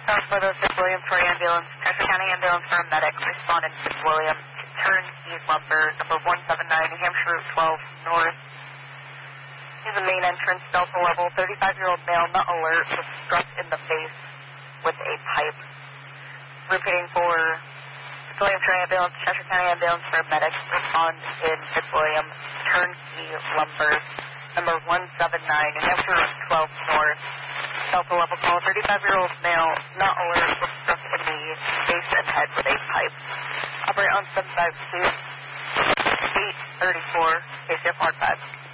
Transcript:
South Meadows, Fitzwilliam for ambulance. Chester County ambulance for a medic. Responded to Fitzwilliam. Turn east lumber, number 179, New Hampshire Route 12 North. He's the main entrance, Delta level. 35-year-old male, not alert, was struck in the face with a pipe. Repeating for Fitzwilliam for ambulance. Chester County ambulance for a medic. Respond in Fitzwilliam. Turn east lumber, number 179, New Hampshire Route 12 North. Delta level call, 35-year-old male, not alert, was struck in the face and head with a pipe. Operate on 752, 834, KCF Mark 5.